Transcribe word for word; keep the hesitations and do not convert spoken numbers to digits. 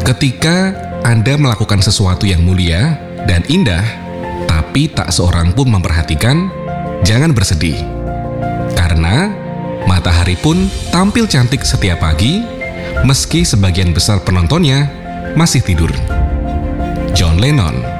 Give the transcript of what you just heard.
Ketika Anda melakukan sesuatu yang mulia dan indah, tapi tak seorang pun memperhatikan, jangan bersedih. Karena matahari pun tampil cantik setiap pagi, meski sebagian besar penontonnya masih tidur. John Lennon.